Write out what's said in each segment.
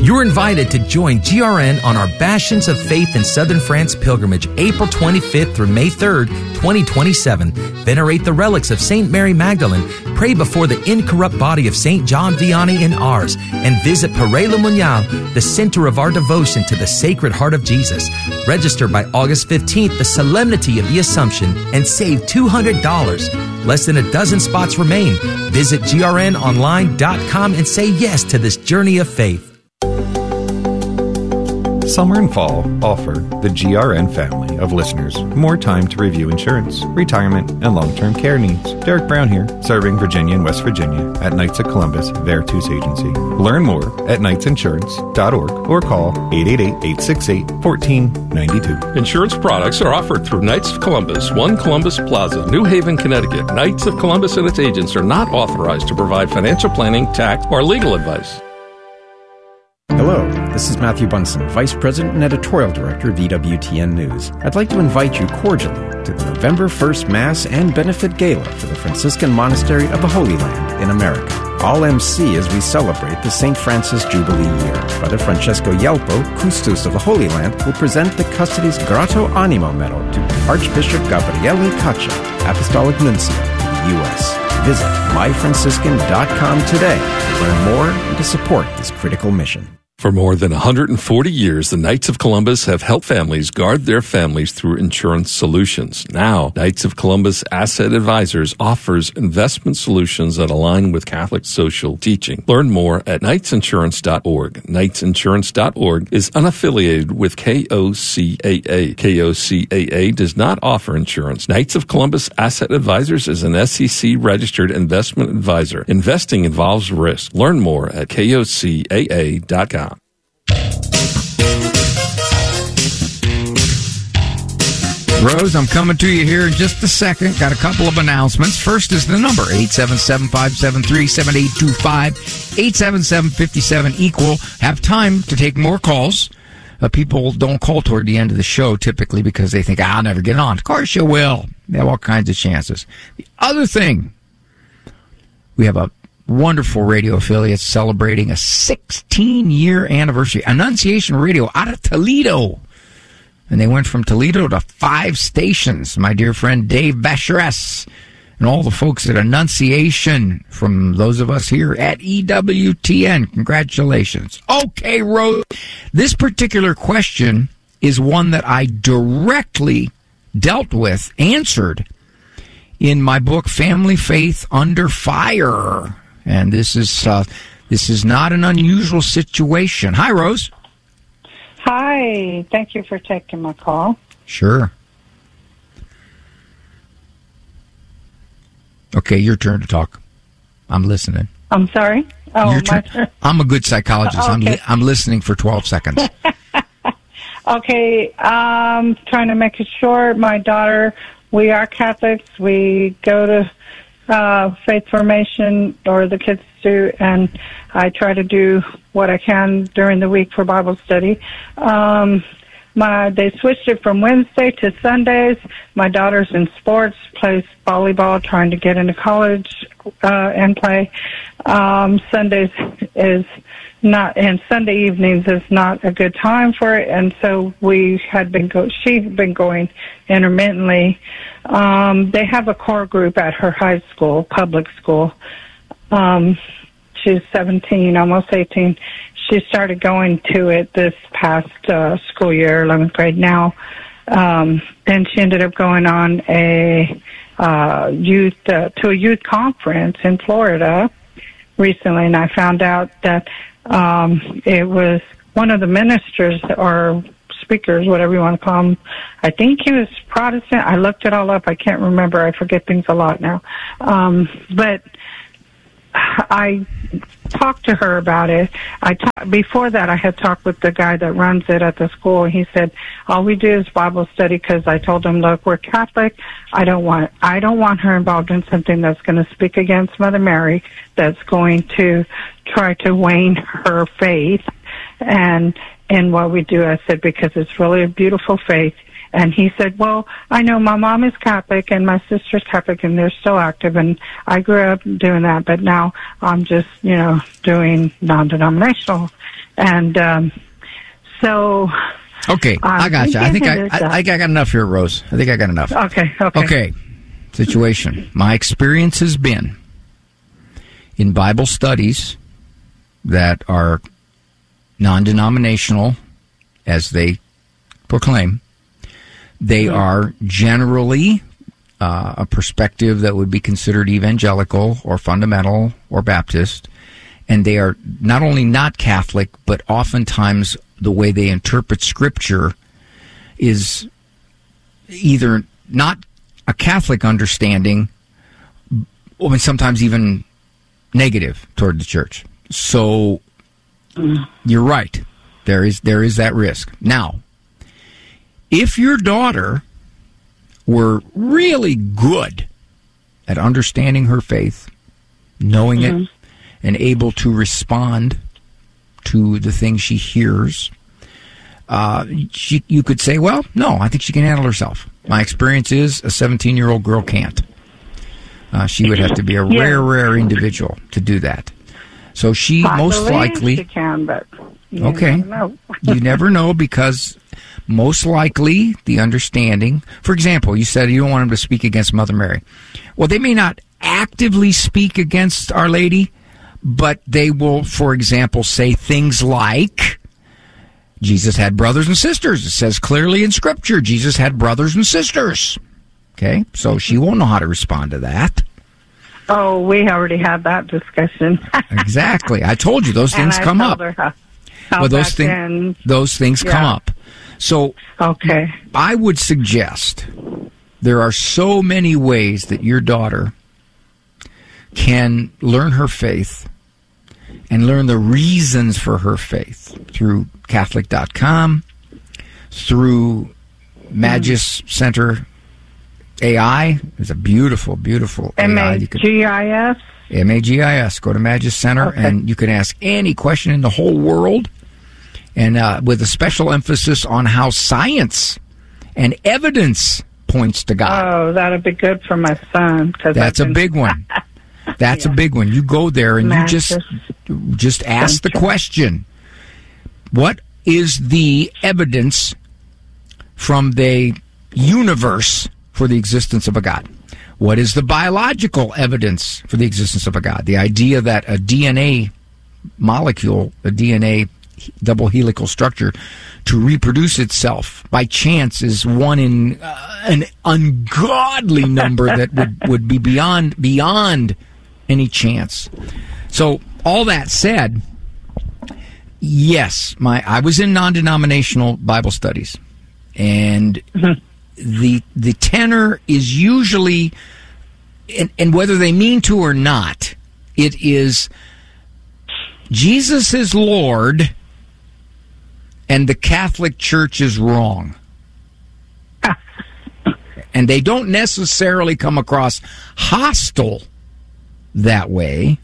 You're invited to join GRN on our Bastions of Faith in Southern France pilgrimage, April 25th through May 3rd, 2027. Venerate the relics of St. Mary Magdalene, pray before the incorrupt body of St. John Vianney in Ars, and visit Père Le Monial, the center of our devotion to the Sacred Heart of Jesus. Register by August 15th, the Solemnity of the Assumption, and save $200. Less than a dozen spots remain. Visit grnonline.com and say yes to this journey of faith. Summer and fall offer the GRN family of listeners more time to review insurance, retirement, and long-term care needs. Derek Brown here, serving Virginia and West Virginia at Knights of Columbus Veritas Agency. Learn more at knightsinsurance.org or call 888-868-1492. Insurance products are offered through Knights of Columbus, 1 Columbus Plaza, New Haven, Connecticut. Knights of Columbus and its agents are not authorized to provide financial planning, tax, or legal advice. Hello, this is Matthew Bunson, Vice President and Editorial Director of EWTN News. I'd like to invite you cordially to the November 1st Mass and Benefit Gala for the Franciscan Monastery of the Holy Land in America. I'll MC as we celebrate the St. Francis Jubilee year. Father Francesco Yelpo, Custos of the Holy Land, will present the Custody's Grotto Animo Medal to Archbishop Gabriele Caccia, Apostolic Nuncio in the U.S. Visit myfranciscan.com today to learn more and to support this critical mission. For more than 140 years, the Knights of Columbus have helped families guard their families through insurance solutions. Now, Knights of Columbus Asset Advisors offers investment solutions that align with Catholic social teaching. Learn more at knightsinsurance.org. Knightsinsurance.org is unaffiliated with KOCAA. KOCAA does not offer insurance. Knights of Columbus Asset Advisors is an SEC-registered investment advisor. Investing involves risk. Learn more at KOCAA.com. Rose, I'm coming to you here in just a second. Got a couple of announcements. First is the number, 877-573-7825, 877-57-EQUAL. Have time to take more calls. People don't call toward the end of the show typically because they think, I'll never get on. Of course you will. They have all kinds of chances. The other thing, we have a wonderful radio affiliate celebrating a 16-year anniversary. Annunciation Radio out of Toledo. And they went from Toledo to 5 stations. My dear friend Dave Basheres and all the folks at Annunciation, from those of us here at EWTN. Congratulations. Okay, Rose. This particular question is one that I directly dealt with, answered in my book, Family Faith Under Fire. And this is not an unusual situation. Hi, Rose. Hi. Thank you for taking my call. Sure. Okay, your turn to talk. I'm listening. I'm sorry? Oh, your turn. I'm a good psychologist. Okay. I'm listening for 12 seconds. Okay, trying to make it short. My daughter, we are Catholics. We go to faith formation, or the kids do, and I try to do what I can during the week for Bible study. They switched it from Wednesday to Sundays. My daughter's in sports, plays volleyball, trying to get into college and play. Sundays is not, and Sunday evenings is not a good time for it, and so she's been going intermittently. They have a core group at her high school, public school. She's 17, almost 18. She started going to it this past school year, 11th grade now. And she ended up going on a youth conference in Florida recently, and I found out that it was one of the ministers or speakers, whatever you want to call him. I think he was Protestant. I looked it all up. I can't remember. I forget things a lot now. But I talked to her about it. Before that, I had talked with the guy that runs it at the school, and he said, all we do is Bible study, because I told him, look, we're Catholic. I don't want her involved in something that's going to speak against Mother Mary, that's going to try to wane her faith. And what we do, I said, because it's really a beautiful faith. And he said, well, I know my mom is Catholic and my sister's Catholic, and they're still active, and I grew up doing that, but now I'm just, doing non-denominational. And so... Okay, I got you. I think I got enough here, Rose. I think I got enough. Okay. Situation. My experience has been in Bible studies that are non-denominational, as they proclaim. They are generally a perspective that would be considered evangelical or fundamental or Baptist, and they are not only not Catholic, but oftentimes the way they interpret Scripture is either not a Catholic understanding, or sometimes even negative toward the church. So you're right. There is that risk. Now, if your daughter were really good at understanding her faith, knowing it, and able to respond to the things she hears, you could say, well, no, I think she can handle herself. My experience is a 17-year-old girl can't. She would have to be a rare individual to do that. So she most likely... She can, but you never know. You never know, because most likely the understanding... For example, you said you don't want them to speak against Mother Mary. Well, they may not actively speak against Our Lady, but they will, for example, say things like, Jesus had brothers and sisters. It says clearly in Scripture, Jesus had brothers and sisters. Okay, so she won't know how to respond to that. Oh, we already had that discussion. Exactly. I told you those things come up. Well, those things come up. So I would suggest there are so many ways that your daughter can learn her faith and learn the reasons for her faith through Catholic.com, through Magis Center AI. It's a beautiful, beautiful AI. M-A-G-I-S? M-A-G-I-S. Go to Magis Center, and you can ask any question in the whole world, and with a special emphasis on how science and evidence points to God. Oh, that'd be good for my son. That's a big one. That's a big one. You go there and you just ask the question, what is the evidence from the universe for the existence of a God? What is the biological evidence for the existence of a God? The idea that a DNA molecule, a DNA double helical structure, to reproduce itself by chance is one in an ungodly number that would be beyond any chance. So all that said, yes, I was in non-denominational Bible studies, and the tenor is usually, and whether they mean to or not, it is Jesus is Lord and the Catholic Church is wrong. And they don't necessarily come across hostile that way,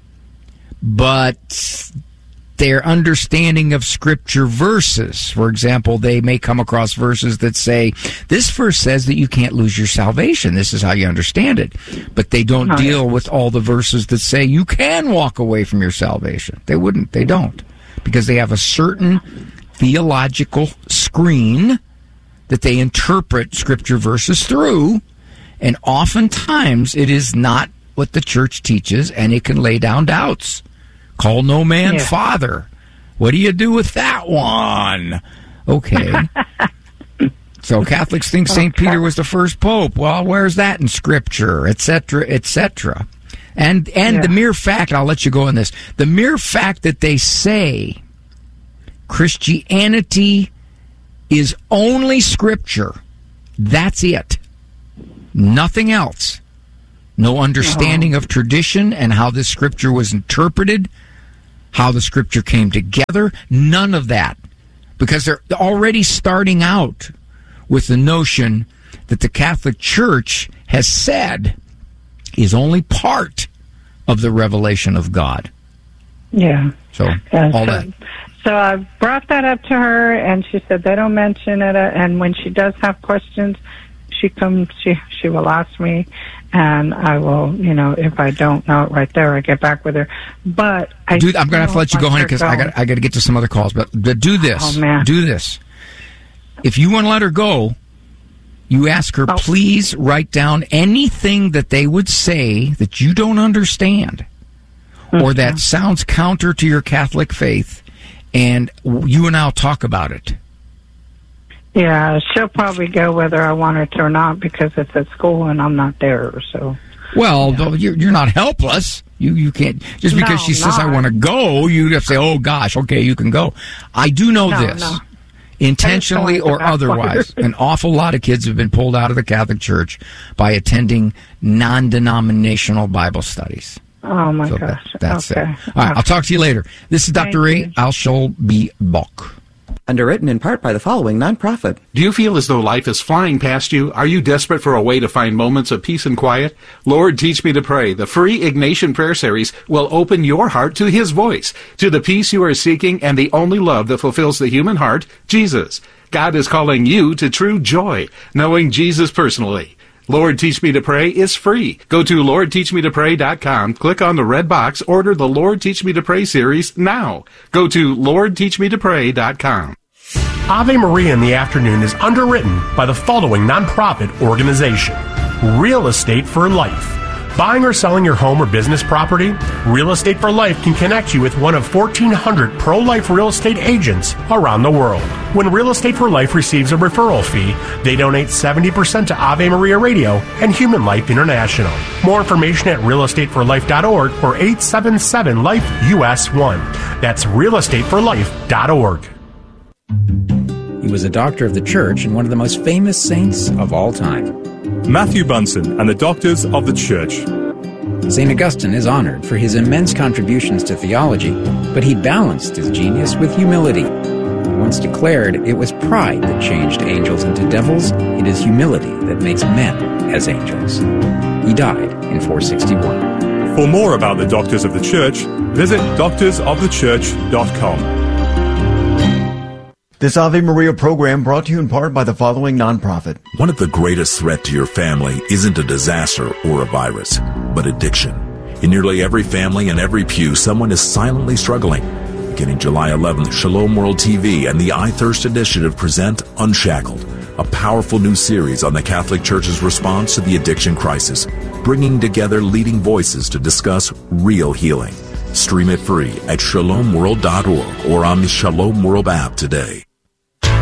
but their understanding of Scripture verses, for example, they may come across verses that say, this verse says that you can't lose your salvation. This is how you understand it. But they don't deal with all the verses that say you can walk away from your salvation. They don't. Because they have a certain theological screen that they interpret Scripture verses through, and oftentimes it is not what the church teaches, and it can lay down doubts. Call no man father. What do you do with that one? Okay. So Catholics think St. Peter was the first pope. Well, where's that in Scripture, etc., etc.? And the mere fact, I'll let you go on this, the mere fact that they say Christianity is only Scripture, that's it. Nothing else. No understanding of tradition and how this Scripture was interpreted, how the Scripture came together, none of that. Because they're already starting out with the notion that the Catholic Church has said is only part of the revelation of God. Yeah. So, all that. So I brought that up to her, and she said they don't mention it, and when she does have questions, she comes, she will ask me, and I will, if I don't know it right there, I get back with her. But I'm going to have to let you go, honey, because I got to get to some other calls. But do this. Oh, man. Do this. If you want to let her go, you ask her, please write down anything that they would say that you don't understand or that sounds counter to your Catholic faith, and you and I'll talk about it. Yeah, she'll probably go whether I want her to or not because it's at school and I'm not there. So, well, you're not helpless. You can't just because she says I want to go. You have to say, oh gosh, okay, you can go. I do know this. No. Intentionally or otherwise, an awful lot of kids have been pulled out of the Catholic Church by attending non-denominational Bible studies. Oh, my gosh. That's it. All right, I'll talk to you later. This is Dr. Ray. I shall be back. Underwritten in part by the following nonprofit. Do you feel as though life is flying past you? Are you desperate for a way to find moments of peace and quiet? Lord, Teach Me to Pray, the free Ignatian prayer series, will open your heart to His voice, to the peace you are seeking and the only love that fulfills the human heart, Jesus. God is calling you to true joy, knowing Jesus personally. Lord, Teach Me to Pray is free. Go to LordTeachMeToPray.com, click on the red box, order the Lord Teach Me to Pray series now. Go to LordTeachMeToPray.com. Ave Maria in the Afternoon is underwritten by the following nonprofit organization: Real Estate for Life. Buying or selling your home or business property? Real Estate for Life can connect you with one of 1,400 pro-life real estate agents around the world. When Real Estate for Life receives a referral fee, they donate 70% to Ave Maria Radio and Human Life International. More information at realestateforlife.org or 877-LIFE-US1. That's realestateforlife.org. He was a doctor of the church and one of the most famous saints of all time. Matthew Bunson and the Doctors of the Church. St. Augustine is honored for his immense contributions to theology, but he balanced his genius with humility. He once declared it was pride that changed angels into devils. It is humility that makes men as angels. He died in 461. For more about the Doctors of the Church, visit doctorsofthechurch.com. This Ave Maria program brought to you in part by the following nonprofit. One of the greatest threats to your family isn't a disaster or a virus, but addiction. In nearly every family and every pew, someone is silently struggling. Beginning July 11th, Shalom World TV and the I Thirst Initiative present Unshackled, a powerful new series on the Catholic Church's response to the addiction crisis, bringing together leading voices to discuss real healing. Stream it free at shalomworld.org or on the Shalom World app today.